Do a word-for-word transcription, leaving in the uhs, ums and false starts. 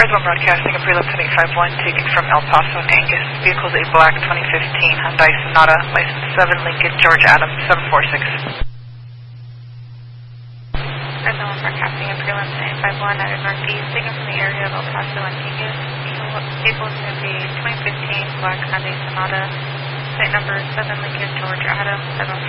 Roswell broadcasting a prelim ten eight five one taken from El Paso and Angus. Vehicle's a black twenty fifteen Hyundai Sonata, license seven, Lincoln, George Adams, seven four six. Roswell broadcasting a prelim ten eight five one out of Northeast, taken from the area of El Paso and Angus. Vehicle is going to be twenty fifteen black Hyundai Sonata, plate number seven, Lincoln, George Adams, seven